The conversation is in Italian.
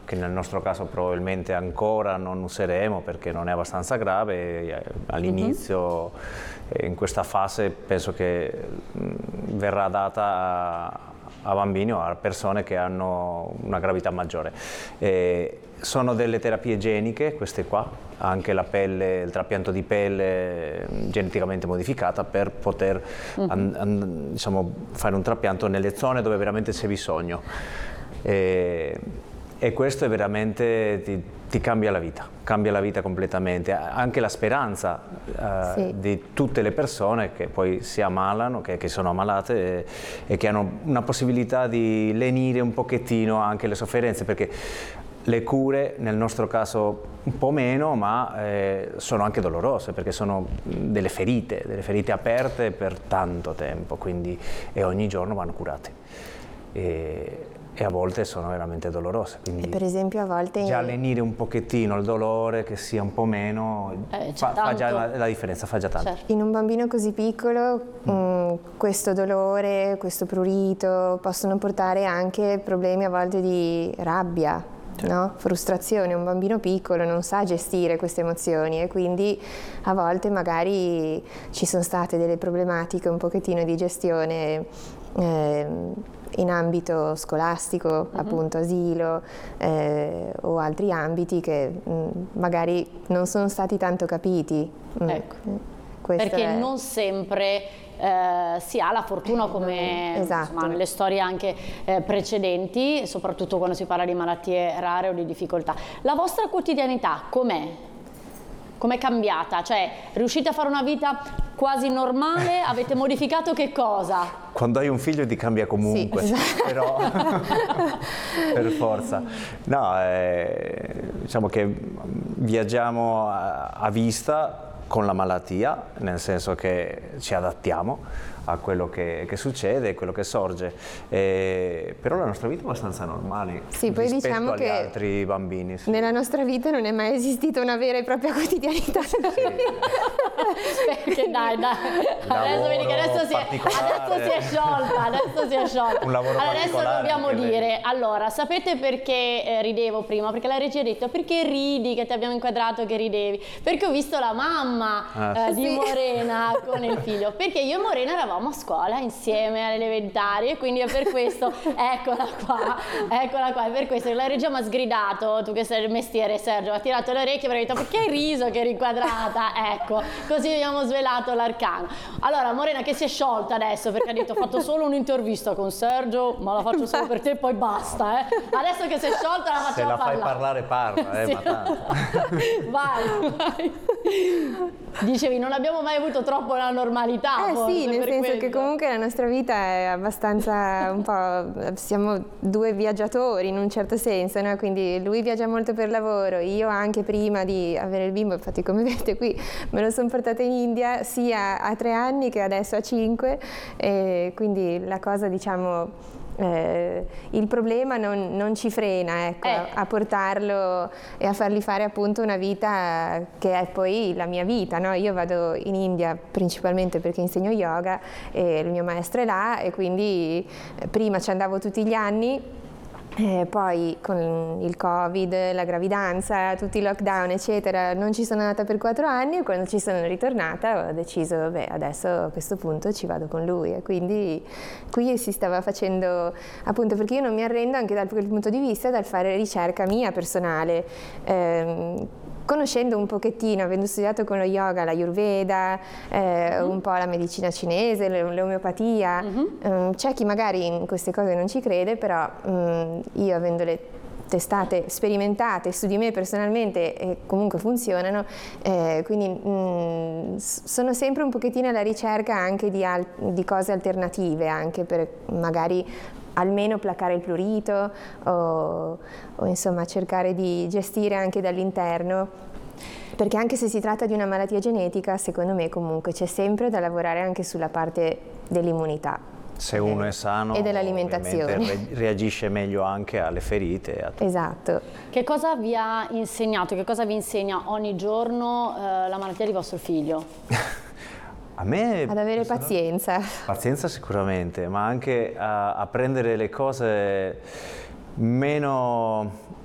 che nel nostro caso probabilmente ancora non useremo perché non è abbastanza grave all'inizio. In questa fase penso che verrà data a bambini o a persone che hanno una gravità maggiore. Sono delle terapie geniche queste qua, anche la pelle, il trapianto di pelle geneticamente modificata per poter diciamo, fare un trapianto nelle zone dove veramente c'è bisogno. E questo è veramente ti cambia la vita completamente, anche la speranza di tutte le persone che poi si ammalano, che sono ammalate e che hanno una possibilità di lenire un pochettino anche le sofferenze, perché le cure nel nostro caso un po' meno, ma sono anche dolorose perché sono delle ferite aperte per tanto tempo, quindi, e ogni giorno vanno curate. E a volte sono veramente dolorose, quindi per esempio a volte già lenire un pochettino il dolore, che sia un po' meno, fa già la differenza, fa già tanto. Certo. In un bambino così piccolo questo dolore, questo prurito possono portare anche problemi a volte di rabbia, no? Frustrazione. Un bambino piccolo non sa gestire queste emozioni e quindi a volte magari ci sono state delle problematiche un pochettino di gestione in ambito scolastico, appunto asilo o altri ambiti che magari non sono stati tanto capiti. Ecco. Perché non sempre si ha la fortuna, come insomma, nelle storie anche precedenti, soprattutto quando si parla di malattie rare o di difficoltà. La vostra quotidianità com'è? Com'è cambiata? Cioè, riuscite a fare una vita quasi normale? Avete modificato che cosa? Quando hai un figlio ti cambia comunque, sì, esatto. Però per forza. No, diciamo che viaggiamo a vista con la malattia, nel senso che ci adattiamo a quello che succede, quello che sorge, però la nostra vita è abbastanza normale poi rispetto diciamo agli che altri bambini. Nella nostra vita non è mai esistita una vera e propria quotidianità. Perché dai, adesso vedi che adesso si è sciolta, Un lavoro adesso dobbiamo dire, allora, sapete perché ridevo prima? Perché la regia ha detto, perché ridi, che ti abbiamo inquadrato che ridevi? Perché ho visto la mamma di Morena con il figlio, perché io e Morena eravamo a scuola insieme alle elementari e quindi è per questo, eccola qua, è per questo che la regia mi ha sgridato, tu che sei il mestiere Sergio, ha tirato le orecchie perché ha detto perché hai riso che eri inquadrata, ecco, così abbiamo svelato l'arcano. Allora Morena che si è sciolta adesso perché ha detto ho fatto solo un'intervista con Sergio, ma la faccio solo per te e poi basta, adesso che si è sciolta la facciamo parlare. Se la fai parla, sì. Ma tanto. Vai. Dicevi, non abbiamo mai avuto troppo la normalità. Sì, nel senso che comunque la nostra vita è abbastanza un po', siamo due viaggiatori in un certo senso, no? Quindi lui viaggia molto per lavoro, io anche prima di avere il bimbo, infatti come vedete qui me lo sono portata in India sia a 3 anni che adesso a 5, e quindi la cosa diciamo il problema non ci frena, ecco, a portarlo e a fargli fare appunto una vita che è poi la mia vita, no? Io vado in India principalmente perché insegno yoga e il mio maestro è là e quindi prima ci andavo tutti gli anni. Poi con il Covid, la gravidanza, tutti i lockdown eccetera non ci sono andata per 4 anni e quando ci sono ritornata ho deciso vabbè adesso a questo punto ci vado con lui e quindi qui si stava facendo appunto perché io non mi arrendo anche dal quel punto di vista dal fare ricerca mia personale. Conoscendo un pochettino, avendo studiato con lo yoga, l'ayurveda, un po' la medicina cinese, l'omeopatia, c'è chi magari in queste cose non ci crede, però io avendole testate, sperimentate su di me personalmente e comunque funzionano, quindi sono sempre un pochettino alla ricerca anche di cose alternative, anche per magari almeno placare il prurito o insomma cercare di gestire anche dall'interno, perché anche se si tratta di una malattia genetica, secondo me comunque c'è sempre da lavorare anche sulla parte dell'immunità. Se uno è sano e dell'alimentazione reagisce meglio anche alle ferite. Esatto. Che cosa vi ha insegnato, che cosa vi insegna ogni giorno la malattia di vostro figlio? A me ad avere pazienza. Pazienza sicuramente, ma anche a prendere le cose meno